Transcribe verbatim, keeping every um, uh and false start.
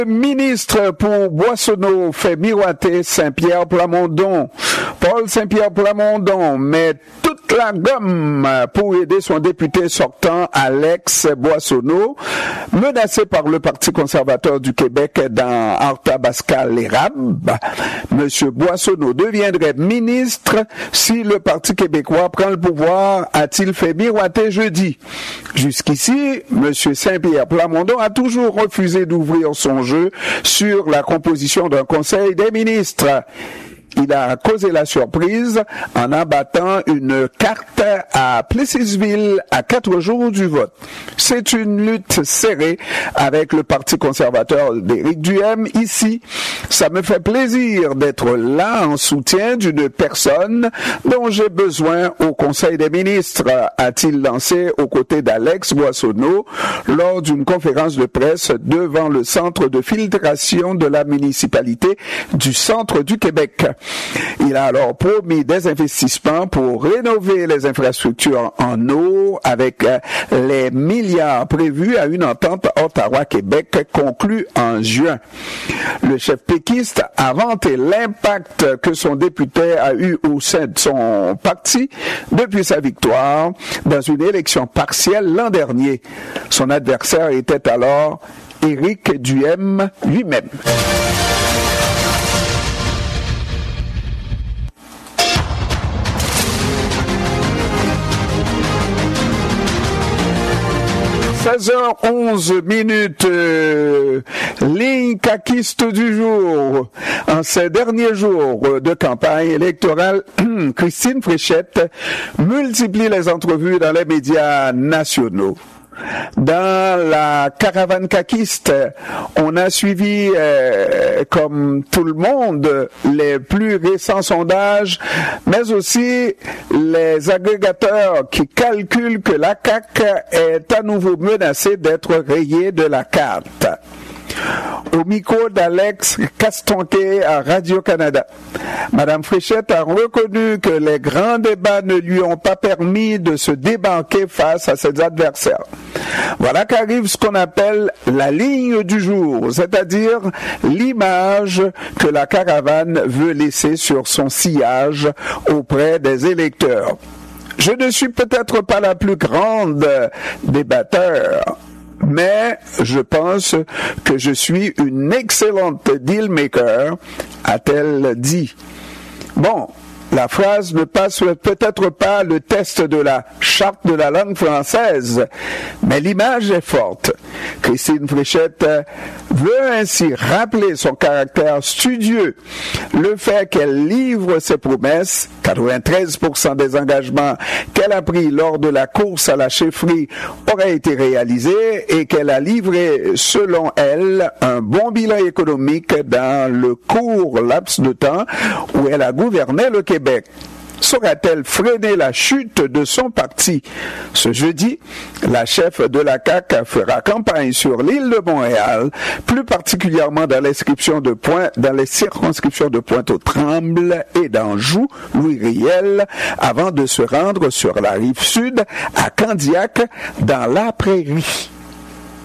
Ministre pour Boissonneau fait miroiter Saint-Pierre Plamondon. Paul Saint-Pierre Plamondon met toute la gomme pour aider son député sortant Alex Boissonneau, menacé par le Parti conservateur du Québec dans Arthabasca-l'Érable. Monsieur Boissonneau deviendrait ministre si le Parti québécois prend le pouvoir, a-t-il fait miroiter jeudi. Jusqu'ici, Monsieur Saint-Pierre Plamondon a toujours refusé d'ouvrir son jeu sur la composition d'un conseil des ministres. Il a causé la surprise en abattant une carte à Plessisville à quatre jours du vote. C'est une lutte serrée avec le Parti conservateur d'Éric Duhem. Ici, ça me fait plaisir d'être là en soutien d'une personne dont j'ai besoin au Conseil des ministres, a-t-il lancé aux côtés d'Alex Boissonneau lors d'une conférence de presse devant le centre de filtration de la municipalité du centre du Québec. Il a alors promis des investissements pour rénover les infrastructures en eau avec les milliards prévus à une entente Ottawa-Québec conclue en juin. Le chef péquiste a vanté l'impact que son député a eu au sein de son parti depuis sa victoire dans une élection partielle l'an dernier. Son adversaire était alors Éric Duhem lui-même. seize heures onze minutes, euh, ligne caquiste du jour. En ces derniers jours de campagne électorale, Christine Fréchette multiplie les entrevues dans les médias nationaux. Dans la caravane caquiste, on a suivi, euh, comme tout le monde, les plus récents sondages, mais aussi les agrégateurs qui calculent que la C A Q est à nouveau menacée d'être rayée de la carte. Au micro d'Alex Castonquet à Radio-Canada, Madame Fréchette a reconnu que les grands débats ne lui ont pas permis de se débanquer face à ses adversaires. Voilà qu'arrive ce qu'on appelle la ligne du jour, c'est-à-dire l'image que la caravane veut laisser sur son sillage auprès des électeurs. Je ne suis peut-être pas la plus grande débatteur, mais je pense que je suis une excellente deal-maker, a-t-elle dit. Bon, la phrase ne passe peut-être pas le test de la charte de la langue française, mais l'image est forte. Christine Fréchette veut ainsi rappeler son caractère studieux, le fait qu'elle livre ses promesses, quatre-vingt-treize pour cent des engagements qu'elle a pris lors de la course à la chefferie auraient été réalisés et qu'elle a livré, selon elle, un bon bilan économique dans le court laps de temps où elle a gouverné le Québec. Saura-t-elle freiner la chute de son parti? Ce jeudi, la chef de la C A Q fera campagne sur l'île de Montréal, plus particulièrement dans l'inscription de Pointe, dans les circonscriptions de Pointe-aux-Trembles et d'Anjou, Louis-Riel, avant de se rendre sur la rive sud, à Candiac, dans la Prairie.